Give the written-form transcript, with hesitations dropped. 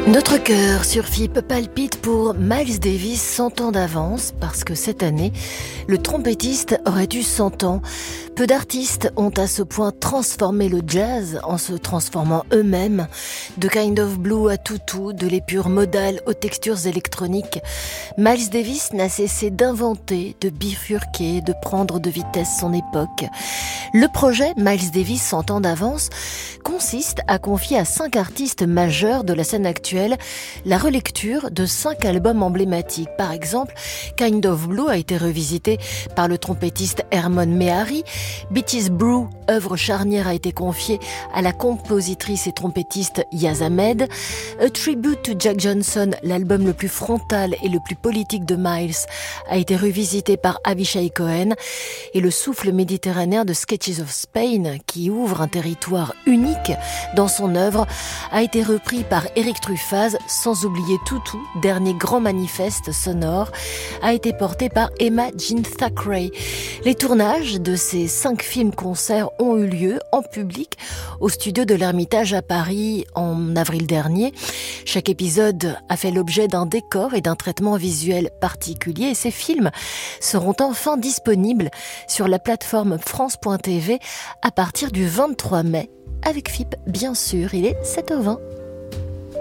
Notre cœur sur FIP palpite pour Miles Davis 100 ans d'avance parce que cette année, le trompettiste aurait eu 100 ans. Peu d'artistes ont à ce point transformé le jazz en se transformant eux-mêmes. De Kind of Blue à Tutu, de l'épure modale aux textures électroniques, Miles Davis n'a cessé d'inventer, de bifurquer, de prendre de vitesse son époque. Le projet Miles Davis 100 ans d'avance consiste à confier à 5 artistes majeurs de la scène actuelle la relecture de 5 albums emblématiques. Par exemple, Kind of Blue a été revisité par le trompettiste Hermon Mehari. Beatties Brew, œuvre charnière, a été confiée à la compositrice et trompettiste Yaz Ahmed. A Tribute to Jack Johnson, l'album le plus frontal et le plus politique de Miles, a été revisité par Avishai Cohen. Et le souffle méditerranéen de Sketches of Spain, qui ouvre un territoire unique dans son œuvre, a été repris par Eric Truffaz, sans oublier Tutu, dernier grand manifeste sonore, a été porté par Emma Jean Thackeray. Les tournages de ces 5 films-concerts ont eu lieu en public au studio de l'Ermitage à Paris en avril dernier. Chaque épisode a fait l'objet d'un décor et d'un traitement visuel particulier et ces films seront enfin disponibles sur la plateforme France.tv à partir du 23 mai. Avec FIP, bien sûr, il est 7h20.